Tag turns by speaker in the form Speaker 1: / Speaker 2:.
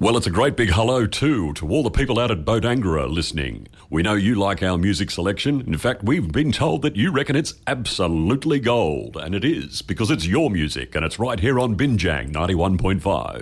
Speaker 1: Well, it's a great big hello too to all the people out at Bodangra listening. We know you like our music selection. In fact, we've been told that you reckon it's absolutely gold. And it is, because it's your music and it's right here on Binjang 91.5.